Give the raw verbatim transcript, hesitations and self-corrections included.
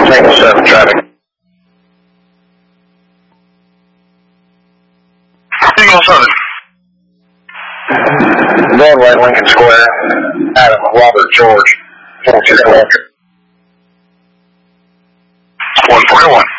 Tango seven traffic. Tango seven. Broadway, Lincoln Square. Adam, Robert, George. four two one. one forty-one.